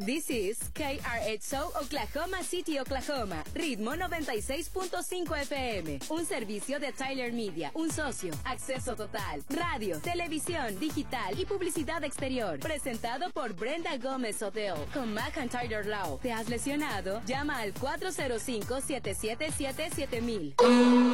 This is KRXO Oklahoma City, Oklahoma. Ritmo 96.5 FM. Un servicio de Tyler Media. Un socio. Acceso total. Radio, televisión, digital y publicidad exterior. Presentado por Brenda Gómez Odell. Con McIntyre Law. ¿Te has lesionado? Llama al 405-777-7000.